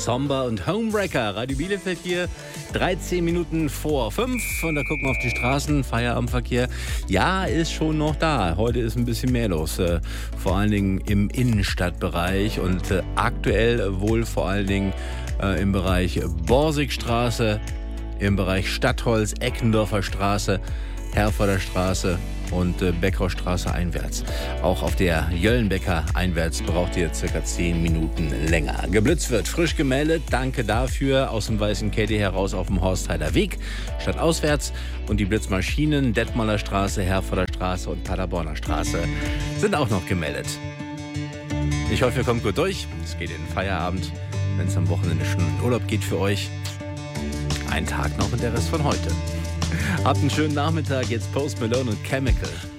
Somber und Homewrecker. Radio Bielefeld hier, 13 Minuten vor 5. Und da gucken wir auf die Straßen, Feierabendverkehr. Ja, ist schon noch da. Heute ist ein bisschen mehr los. Vor allen Dingen im Innenstadtbereich und aktuell wohl vor allen Dingen im Bereich Borsigstraße, im Bereich Stadtholz, Eckendorfer Straße, Herforder Straße und Beckhausstraße einwärts. Auch auf der Jöllenbecker einwärts braucht ihr circa 10 Minuten länger. Geblitzt wird frisch gemeldet, danke dafür, aus dem Weißen Käthi heraus auf dem Horstheider Weg, statt auswärts. Und die Blitzmaschinen, Detmolder Straße, Herforder Straße und Paderborner Straße sind auch noch gemeldet. Ich hoffe, ihr kommt gut durch. Es geht in den Feierabend, wenn es am Wochenende schon in Urlaub geht für euch. Ein Tag noch und der Rest von heute. Habt einen schönen Nachmittag. Jetzt Post Malone und Chemical.